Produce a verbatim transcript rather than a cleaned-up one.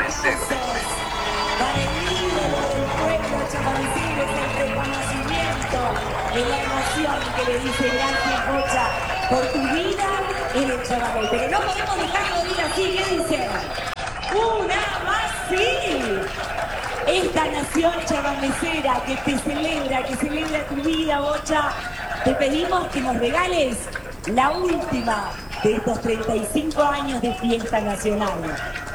presente. Para el ídolo del pueblo chamanecero es el reconocimiento de la emoción que le dice gracias, Bocha, por tu vida en el Chamaney. Pero no podemos dejarlo de ir así, ¿qué dice? ¡Una más, sí! Esta nación chamanecera que te celebra, que celebra tu vida, Bocha, te pedimos que nos regales la última de estos treinta y cinco años de fiesta nacional.